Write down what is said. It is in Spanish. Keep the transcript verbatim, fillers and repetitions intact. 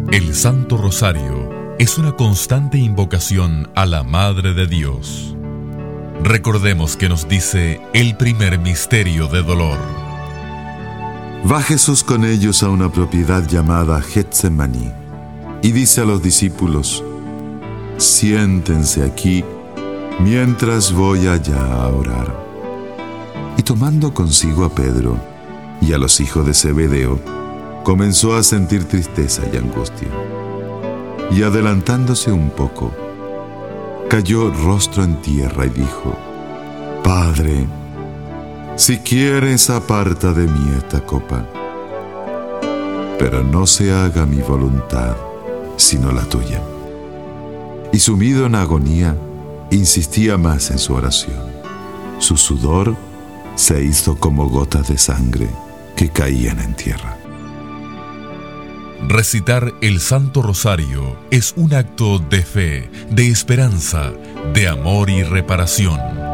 El Santo Rosario es una constante invocación a la Madre de Dios. Recordemos que nos dice el primer misterio de dolor. Va Jesús con ellos a una propiedad llamada Getsemaní y dice a los discípulos: siéntense aquí mientras voy allá a orar. Y tomando consigo a Pedro y a los hijos de Zebedeo, comenzó a sentir tristeza y angustia. Y adelantándose un poco, cayó rostro en tierra y dijo: Padre, si quieres, aparta de mí esta copa, pero no se haga mi voluntad, sino la tuya. Y sumido en agonía, insistía más en su oración. Su sudor se hizo como gotas de sangre que caían en tierra. Recitar el Santo Rosario es un acto de fe, de esperanza, de amor y reparación.